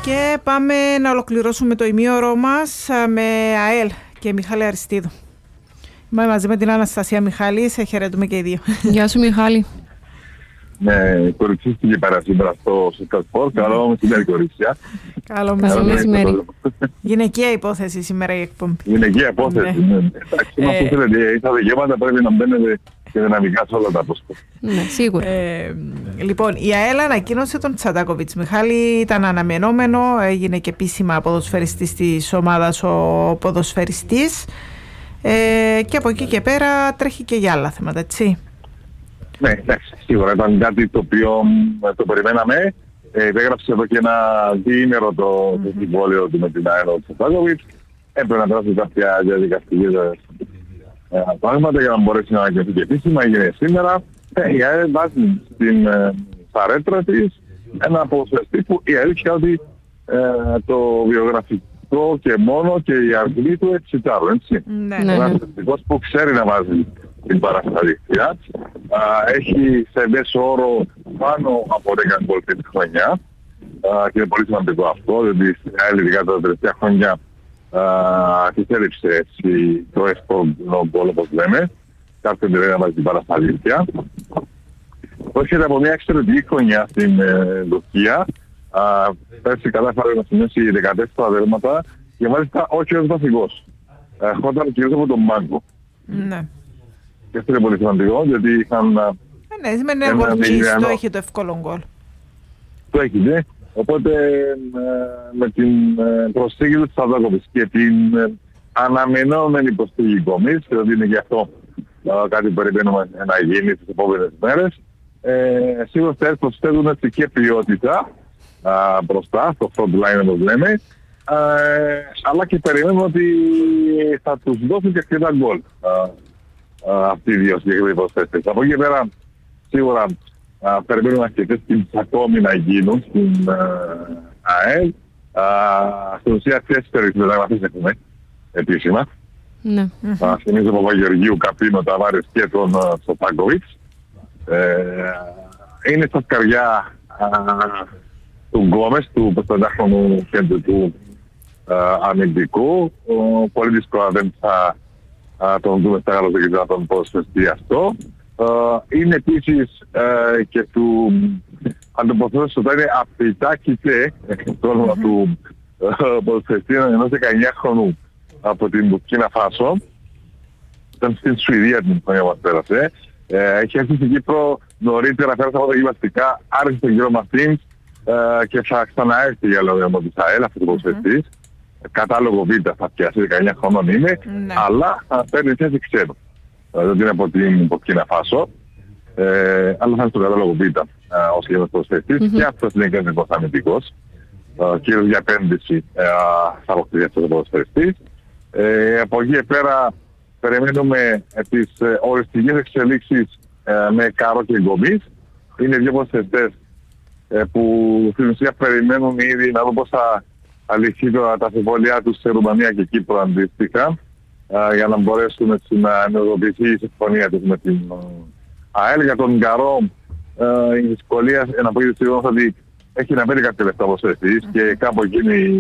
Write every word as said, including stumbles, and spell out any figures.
Και πάμε να ολοκληρώσουμε το ημίωρο μας με ΑΕΛ και Μιχάλη Αριστίδου. Είμαι μαζί με την Αναστασία Μιχάλη, σε χαιρετούμε και οι δύο. Γεια σου Μιχάλη. Ναι, κοριτσίστηκε πέρα σήμερα στο Σκασπορ. Καλό μεσημέρι, κορίτσια. Καλό μεσημέρι. Γυναικεία υπόθεση σήμερα η εκπομπή. Γυναικεία υπόθεση, ναι. Εντάξει, μα αυτό θέλετε, τα δικαιώματα πρέπει να μπαίνετε και δυναμικά σε όλα τα απόσπαση. Ναι, σίγουρα. Ε, λοιπόν, η ΑΕΛ ανακοίνωσε τον Τσαντάκοβιτς. Μιχάλη, ήταν αναμενόμενο, έγινε και επίσημα ποδοσφαιριστής της ομάδας ο ποδοσφαιριστής. Ε, και από εκεί και πέρα τρέχει και για άλλα θέματα, έτσι. Ναι, εντάξει, σίγουρα ήταν κάτι το οποίο το περιμέναμε. Ε, έγραψε εδώ και ένα διήμερο το συμβόλαιο mm-hmm. του με την ΑΕΛ του Τσαντάκοβιτς. Έπρεπε να περάσει κάποια διαδικαστικές ε, πράγματα για να μπορέσει να ανακοινωθεί και επίσημα. Έγινε σήμερα. Ε, η ΑΕΛ βάζει στην ε, παρέτρα της ένα ποδοσφαιριστή που η αλήθεια ότι ε, το βιογραφικό και μόνο και η αργή του εξητάρουν, έτσι. Ναι, ναι. Ένας ποδοσφαιριστής που ξέρει να βάζει την παρασταλήθεια. Έχει σε μέσο όρο πάνω από δέκα γκολ την χρονιά. Α, και είναι πολύ σημαντικό αυτό, διότι στην ΑΕΛ ειδικά τα τελευταία χρόνια της έριψε έτσι το εύκολο γκολ, όπως λέμε. Κάποιον δεν να βάζει την παρασταλήθεια. Έρχεται από μια εξαιρετική χρονιά στην ε, Τουρκία. Πέρσι κατάφερε να σημειώσει δεκατέσσερα δέρματα και μάλιστα όχι ως βασικός. Ερχόταν κυρίως από τον Μάγκο. Ναι. Και αυτό είναι πολύ σημαντικό, γιατί είχαν... Ναι, με νέο γκολτσίστο έχει το εύκολο γκολ. Το έχει, ναι. Οπότε με την προσθήκη του Τσαντάκοβιτς και την αναμενόμενη προσθήκη κομής, δηλαδή είναι γι' αυτό κάτι που περιμένουμε να γίνει τις επόμενες μέρες, ε, σίγουρα θα προσθέτουν έτσι και ποιότητα α, μπροστά, στο front line όπως λέμε, ε, αλλά και περιμένουμε ότι θα τους δώσουν και αρκετά γκολ αυτοί οι δύο συγκεκριμένοι προσθέτες. Από εκεί πέρα σίγουρα α, περιμένουμε αρκετές κινήσεις ακόμη να γίνουν στην ΑΕΛ. Στην ουσία τέσσερις μεταγραφές έχουμε επίσημα. Ναι. Θυμίζω από Παπαγεωργίου, Καπίνο, Ταβάρες και τον Τσαντάκοβιτς. Ε, είναι στα σκαριά του Γκόμες, του πενηντάχρονου κέντρου του αμυντικού. Πολύ δύσκολα δεν θα α, τον δούμε στα γαλλοδίκη να τον ποδοσφαιριστεί αυτό. Uh, είναι επίσης uh, και του, αν το υποθέσω θα είναι Απιτάκητε, το όνομα mm-hmm. του uh, ποδοσφαιριστή ενός δεκαεννιάχρονου από την Μπουρκίνα Φάσο. Ήταν στην Σουηδία την χρονιά που μας πέρασε. Uh, έχει έρθει στην Κύπρο νωρίτερα, πέρασε από τα γυμναστικά, άρχισε τον κύριο Μαρτίνς uh, και θα ξαναέρθει για λόγω της ΑΕΛ αυτός ο ποδοσφαιριστής. Mm-hmm. Κατάλογο Β θα πιάσει, δεκαεννιά χρονών είναι, mm-hmm. αλλά θα παίρνει θέση ξένου. Δεν είναι από την Μπουρκίνα Φάσο, ε, αλλά θα είναι στο κατάλογο Β ως γενικός ποδοσφαιριστής mm-hmm. και αυτός είναι κεντρικός αμυντικός. Κύριος για επένδυση ε, θα αποκτήσει αυτός ο ποδοσφαιριστής. Ε, από εκεί πέρα περιμένουμε ε, τις ε, οριστικές εξελίξεις ε, με Καρό και Γκομής. Είναι δύο ποδοσφαιριστές ε, που στην ουσία περιμένουν ήδη να δουν πώς θα αλυθεί τα συμβόλαιά τους σε Ρουμανία και Κύπρο αντίστοιχα. Uh, για να μπορέσουν έτσι, να ενεργοποιηθεί η συμφωνία τους με την uh, ΑΕΛ. Για τον Καρό uh, η δυσκολία να πω ότι έχει να παίρνει κάποια λεφτά όπως mm-hmm. και κάπου εκείνη